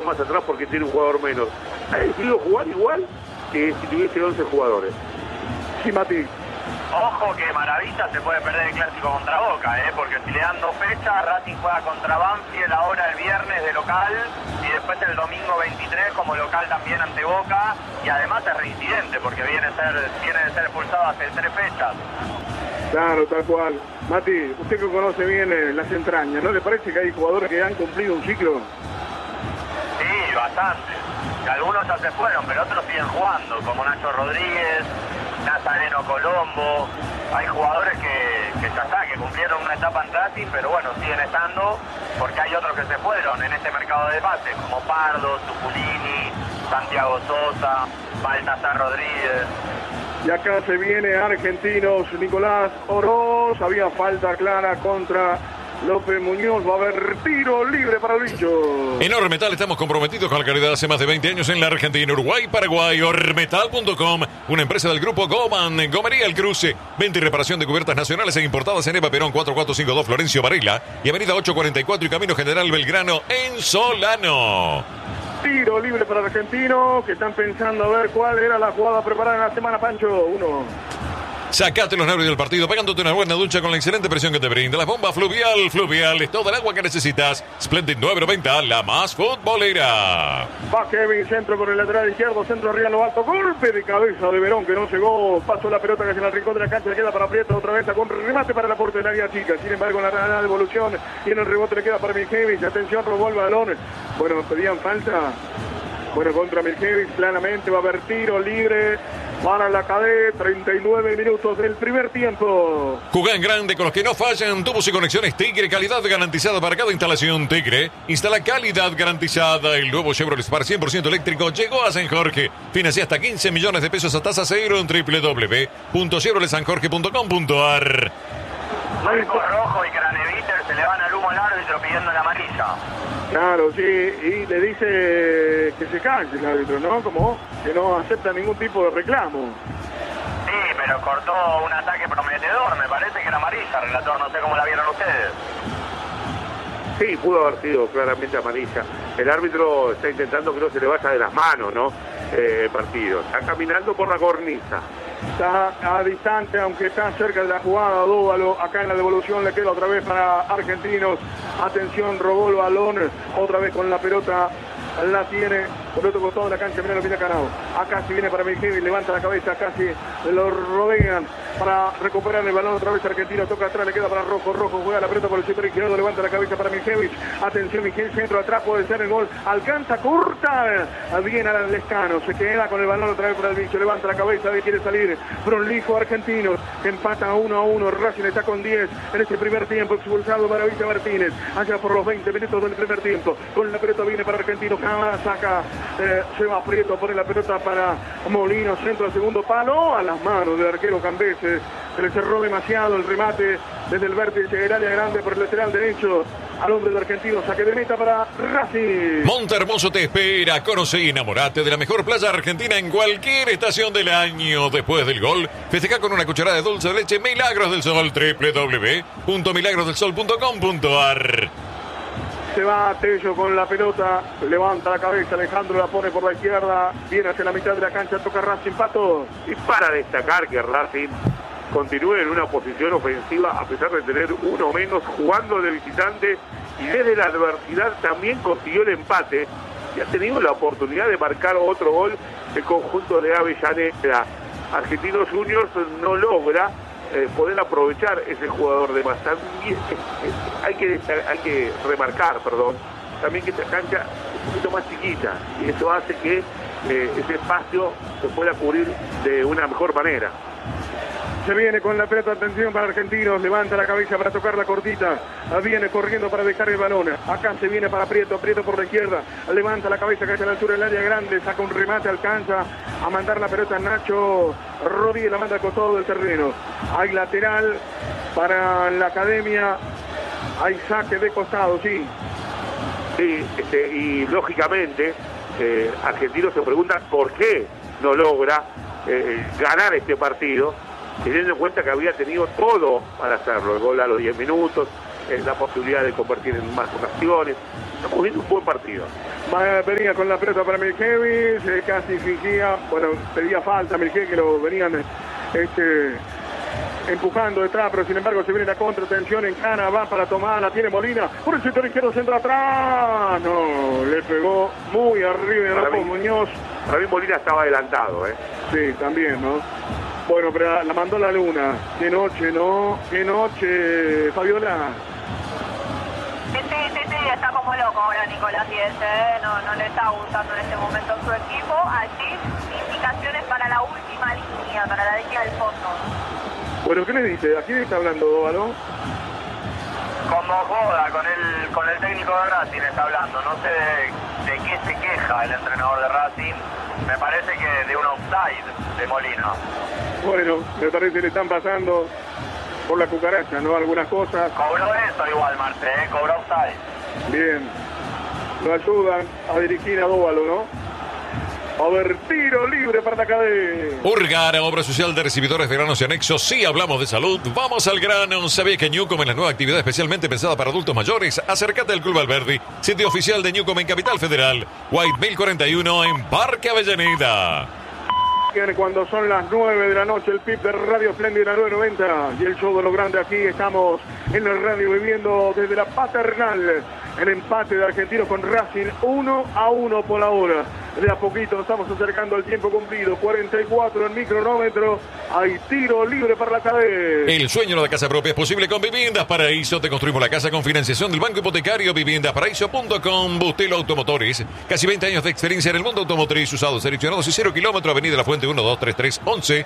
más atrás porque tiene un jugador menos. Ha decidido jugar igual que si tuviese 11 jugadores. Sí, Mati. Ojo que Maravilla se puede perder el clásico contra Boca, porque si le dan 2 fechas, Racing juega contra Banfield ahora el viernes de local y después el domingo 23 como local también ante Boca, y además es reincidente porque viene de ser expulsado hace 3 fechas. Claro, tal cual. Mati, usted que conoce bien las entrañas, ¿no le parece que hay jugadores que han cumplido un ciclo? Sí, bastante. Que algunos ya se fueron, pero otros siguen jugando, como Nacho Rodríguez, Nazareno Colombo. Hay jugadores que ya está, que cumplieron una etapa en Racing, pero bueno, siguen estando porque hay otros que se fueron en este mercado de pases, como Pardo, Tuculini, Santiago Sosa, Baltasar Rodríguez. Y acá se viene Argentinos, Nicolás Oroz, había falta clara contra López Muñoz, va a haber tiro libre para el bicho. En Ormetal estamos comprometidos con la calidad hace más de 20 años en la Argentina, Uruguay, Paraguay. Ormetal.com, una empresa del grupo Goman, Gomería El Cruce, venta y reparación de cubiertas nacionales e importadas en Eva Perón 4452 Florencio Varela y Avenida 844 y Camino General Belgrano en Solano. Tiro libre para Argentinos, que están pensando a ver cuál era la jugada preparada en la semana, Pancho. Sacate los nervios del partido pegándote una buena ducha con la excelente presión que te brinda la bomba Fluvial. Fluvial es toda el agua que necesitas. Splendid 990, la más futbolera. Va Kevin, centro por el lateral izquierdo, centro arriba lo alto, golpe de cabeza de Verón que no llegó, pasó la pelota que se la rincón de la cancha, le queda para Prieto otra vez con remate para la portería chica. Sin embargo, en la devolución y en el rebote le queda para Miljevic. Atención, robó el balón. Bueno, pedían falta. Bueno, contra Miljevic, claramente va a haber tiro libre para la Cadet. 39 minutos del primer tiempo. Jugá en grande con los que no fallan. Tubos y conexiones Tigre, calidad garantizada para cada instalación. Tigre instala calidad garantizada. El nuevo Chevrolet Spark 100% eléctrico llegó a San Jorge. Financia hasta 15 millones de pesos a tasa cero en www.chevroletsanjorge.com.ar. Marco Rojo y Craneviter se le van al humo al árbitro pidiendo la amarilla. Claro, sí, y le dice que se calle el árbitro, ¿no? Como que no acepta ningún tipo de reclamo. Sí, pero cortó un ataque prometedor, me parece que era amarilla, relator, no sé cómo la vieron ustedes. Sí, pudo haber sido claramente amarilla. El árbitro está intentando que no se le vaya de las manos, ¿no? El partido. Está caminando por la cornisa. Está a distante, aunque está cerca de la jugada. Dóvalo, acá en la devolución le queda otra vez para Argentinos. Atención, robó el balón, otra vez con la pelota. La tiene por otro costado de la cancha, mira lo viene Canao. Acá si viene para Miljevic, levanta la cabeza, casi lo rodean para recuperar el balón. Otra vez Argentino, toca atrás, le queda para Rojo. Rojo juega la pelota por el sector izquierdo, levanta la cabeza para Miljevic. Atención, Miljevic, centro atrás, puede ser el gol. Alcanza, corta, bien al Lescano, se queda con el balón otra vez para el bicho, levanta la cabeza, quiere salir. Prolijo Argentinos, empata 1-1. Racing está con 10 en este primer tiempo, expulsado Maravilla Martínez. Allá por los 20 minutos del primer tiempo, con la pelota viene para Argentinos. Saca, se va Prieto, pone la pelota para Molino, centro al segundo palo, a las manos del arquero Cambeses. Se le cerró demasiado el remate desde el vértice del área grande por el lateral derecho al hombre de Argentino. Saque de meta para Racing. Monte Hermoso te espera. Conoce y enamorate de la mejor playa argentina en cualquier estación del año. Después del gol, festeja con una cucharada de dulce de leche Milagros del Sol. www.milagrosdelsol.com.ar. Se va Tello con la pelota, levanta la cabeza, Alejandro la pone por la izquierda, viene hacia la mitad de la cancha, toca Racing, Pato. Y para destacar que Racing continúe en una posición ofensiva a pesar de tener uno menos, jugando de visitante, y desde la adversidad también consiguió el empate y ha tenido la oportunidad de marcar otro gol el conjunto de Avellaneda. Argentinos Juniors no logra poder aprovechar ese jugador de más. También hay que remarcar, también que esta cancha es un poquito más chiquita y eso hace que ese espacio se pueda cubrir de una mejor manera. Se viene con la pelota, atención para Argentinos, levanta la cabeza para tocar la cortita, viene corriendo para dejar el balón, acá se viene para Prieto por la izquierda, levanta la cabeza que está a la altura del área grande, saca un remate, alcanza a mandar la pelota a Nacho Rodríguez, la manda al costado del terreno. Hay lateral para la Academia, hay saque de costado, sí. Sí, y lógicamente Argentinos se pregunta por qué no logra ganar este partido, teniendo en cuenta que había tenido todo para hacerlo, el gol a los 10 minutos, la posibilidad de convertir en más ocasiones. Estamos viendo un buen partido. Venía con la pelota para Miljevic, casi fingía, bueno, pedía falta a Miljevic, que lo venían empujando detrás, pero sin embargo se viene la contra, tensión en Cana, va para tomar, la tiene Molina, por el sector izquierdo, centro atrás, no, le pegó muy arriba de Rocco Muñoz. Para mí Molina estaba adelantado, Sí, también, ¿no? Bueno, pero la mandó la luna. Qué noche, ¿no? Qué noche, Fabiola. Sí, está como loco ahora Nicolás Díez, no le está gustando en este momento su equipo. Allí indicaciones para la última línea, para la línea del fondo. Bueno, ¿qué le dice? ¿A quién está hablando, Dóvalo? Como joda, con el técnico de Racing está hablando. No sé de qué se queja el entrenador de Racing. Me parece que de un offside de Molina. Bueno, me parece que le están pasando por la cucaracha, ¿no? Algunas cosas. Cobró eso igual, Marte, cobró offside. Bien. Lo ayudan a dirigir a Dóvalo, ¿no? A ver, tiro libre para la cadena. Urgara, obra social de recibidores de granos y anexos. Sí, hablamos de salud. Vamos al grano. ¿Sabía que Newcom es la nueva actividad especialmente pensada para adultos mayores? Acércate al Club Alberdi, sitio oficial de Newcom en Capital Federal. White 1041 en Parque Avellaneda. Cuando son las 9 de la noche, el PIB de Radio Espléndida 990 y el show de lo grande. Aquí estamos en la radio viviendo desde la Paternal el empate de Argentinos con Racing 1-1 por la hora. De a poquito nos estamos acercando al tiempo cumplido, 44 en micronómetro. Hay tiro libre para la cadena. El sueño de la casa propia es posible con Viviendas Paraíso. Te construimos la casa con financiación del Banco Hipotecario. Viviendasparaíso.com. Bustelo Automotores. Casi 20 años de experiencia en el mundo automotriz. Usados, seleccionados y 0 kilómetro. Avenida La Fuente 1233 11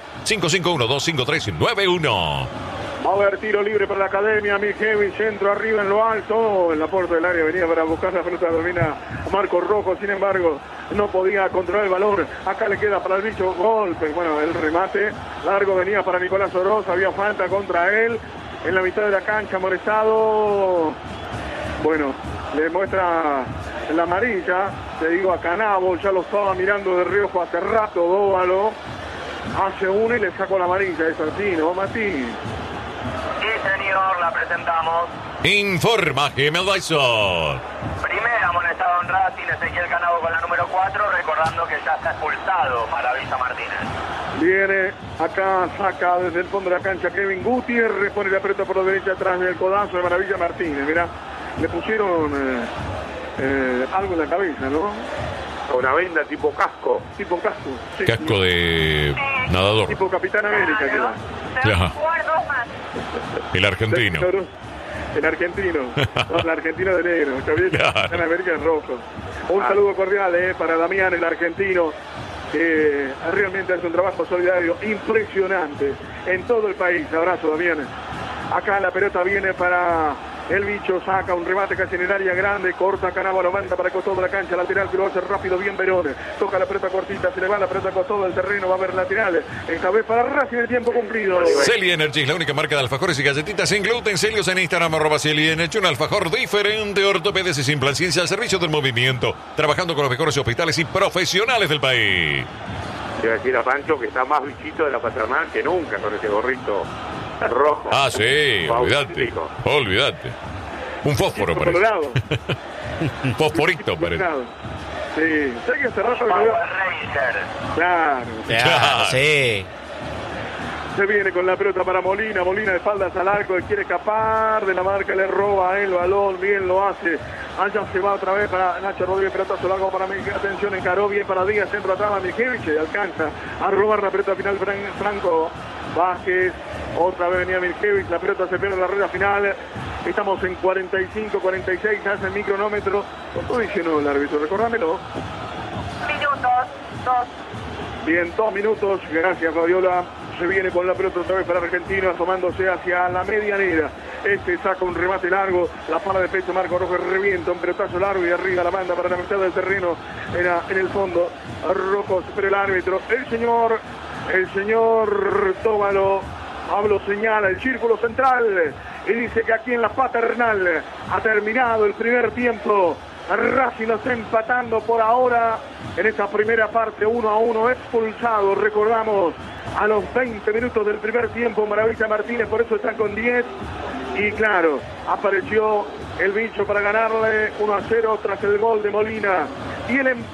55125391. Va a haber tiro libre para la academia. Miljevic, centro arriba en lo alto. En la puerta del área venía para buscar la pelota. Domina Marco Rojo. Sin embargo, no podía controlar el balón. Acá le queda para el bicho golpe. Bueno, el remate largo venía para Nicolás Oroz. Había falta contra él. En la mitad de la cancha, Morezado. Bueno, le muestra la amarilla. Te digo a Canabo. Ya lo estaba mirando de reojo hace rato. Dóvalo. Hace uno y le sacó la amarilla. Es así, ¿no, Mati? Sí, señor, la presentamos. Informa Gemel Dyson. Primer amonestado en Racing, Ezequiel Canabo con la número 4, recordando que ya está expulsado Maravilla Martínez. Viene acá, saca desde el fondo de la cancha Kevin Gutiérrez, pone la pelota por la derecha atrás del codazo de Maravilla Martínez. Mirá, le pusieron algo en la cabeza, ¿no? Una venda tipo casco. Tipo casco. Sí, Casco de nadador. tipo Capitán América. Claro. Claro. Guardo más. El argentino. El argentino. No, el argentino de negro. Capitán América es rojo. Un saludo cordial para Damián, el argentino, que realmente hace un trabajo solidario impresionante en todo el país. Abrazo, Damián. Acá la pelota viene para el bicho, saca un remate casi en el área grande, corta Canabo, lo manda para el costado de la cancha, lateral, que lo hace rápido, bien Verón, toca la pelota cortita, se le va la pelota al costado del terreno, va a haber lateral, esta vez para Racing, el tiempo cumplido. Celi Energy es la única marca de alfajores y galletitas sin gluten. Celios en Instagram, @Celi Energy, un alfajor diferente, ortopedia y sin plan, ciencia al servicio del movimiento, trabajando con los mejores hospitales y profesionales del país. Te voy a decir a Pancho que está más bichito de la Paternal que nunca con ese gorrito rojo. Ah, sí, olvídate. Olvídate. Un fósforo parece. Un fosforito parece. Sí, sé que hace rato Power Ranger. Claro. Sí. Se viene con la pelota para Molina. Molina de espaldas al arco. Quiere escapar de la marca. Le roba el balón. Bien lo hace. Allá se va otra vez para Nacho Rodríguez. Pelotazo largo para Miljevic. Atención, encaró bien para Díaz. Centro atrás a Miljevic. Alcanza a robar la pelota final. Franco Vázquez. Otra vez venía Miljevic. La pelota se pierde en la rueda final. Estamos en 45, 46. Hace el micronómetro. ¿Cuánto dice no el árbitro? Recordámelo. Minutos, 2. Bien, 2 minutos. Gracias, Fabiola. Se viene con la pelota otra vez para Argentina, asomándose hacia la medianera. Saca un remate largo, la pala de pecho, Marco Rojo revienta un pelotazo largo y arriba la manda para la mitad del terreno. Era en el fondo. Rojo supera el árbitro. El señor Dóvalo, Pablo señala el círculo central y dice que aquí en la Paternal ha terminado el primer tiempo Racing lo está empatando por ahora en esta primera parte, 1-1, expulsado, recordamos, a los 20 minutos del primer tiempo, Maravilla Martínez, por eso están con 10. Y claro, apareció el bicho para ganarle 1-0 tras el gol de Molina. Y el